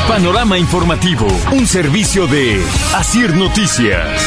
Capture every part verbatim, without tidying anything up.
Panorama Informativo, un servicio de Asir Noticias.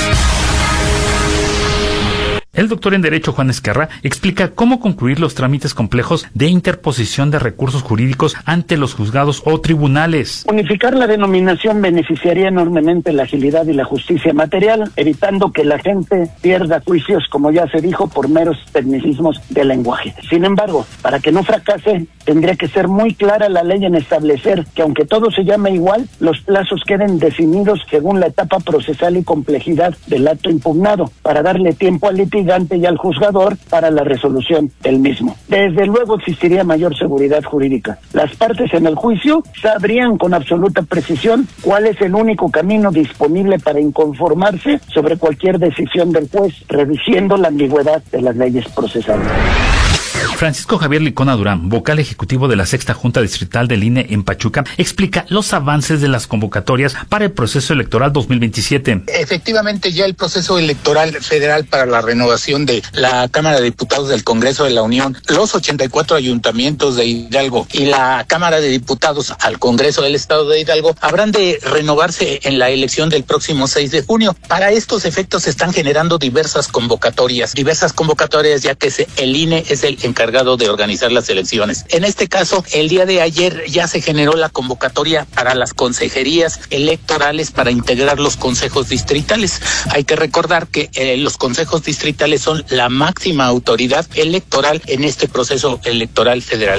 El doctor en Derecho Juan Esquerra explica cómo concluir los trámites complejos de interposición de recursos jurídicos ante los juzgados o tribunales. Unificar la denominación beneficiaría enormemente la agilidad y la justicia material, evitando que la gente pierda juicios, como ya se dijo, por meros tecnicismos de lenguaje. Sin embargo, para que no fracase, tendría que ser muy clara la ley en establecer que aunque todo se llame igual, los plazos queden definidos según la etapa procesal y complejidad del acto impugnado, para darle tiempo al litigante y al juzgador para la resolución del mismo. Desde luego existiría mayor seguridad jurídica. Las partes en el juicio sabrían con absoluta precisión cuál es el único camino disponible para inconformarse sobre cualquier decisión del juez, reduciendo la ambigüedad de las leyes procesales. Francisco Javier Licona Durán, vocal ejecutivo de la Sexta Junta Distrital del I N E en Pachuca, explica los avances de las convocatorias para el proceso electoral dos mil veintisiete. Efectivamente, ya el proceso electoral federal para la renovación de la Cámara de Diputados del Congreso de la Unión, los ochenta y cuatro ayuntamientos de Hidalgo y la Cámara de Diputados al Congreso del Estado de Hidalgo habrán de renovarse en la elección del próximo seis de junio. Para estos efectos se están generando diversas convocatorias, diversas convocatorias ya que se, el I N E es el encargado de organizar las elecciones. En este caso, el día de ayer ya se generó la convocatoria para las consejerías electorales para integrar los consejos distritales. Hay que recordar que eh, los consejos distritales son la máxima autoridad electoral en este proceso electoral federal.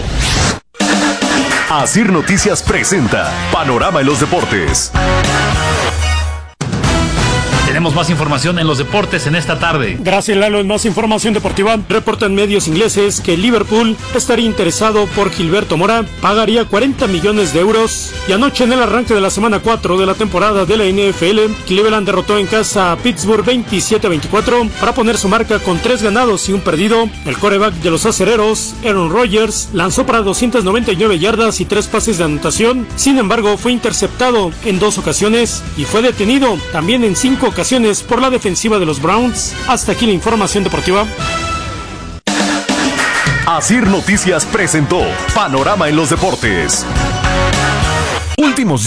Asir Noticias presenta Panorama en los Deportes. Tenemos más información en los deportes en esta tarde. Gracias, Lalo. En más información deportiva, reportan medios ingleses que Liverpool estaría interesado por Gilberto Mora, pagaría cuarenta millones de euros. Y anoche, en el arranque de la semana cuatro de la temporada de la N F L, Cleveland derrotó en casa a Pittsburgh veintisiete a veinticuatro para poner su marca con tres ganados y un perdido. El quarterback de los acereros, Aaron Rodgers, lanzó para doscientas noventa y nueve yardas y tres pases de anotación. Sin embargo, fue interceptado en dos ocasiones y fue detenido también en cinco ocasiones por la defensiva de los Browns. Hasta aquí la información deportiva. Asir Noticias presentó Panorama en los Deportes. Últimos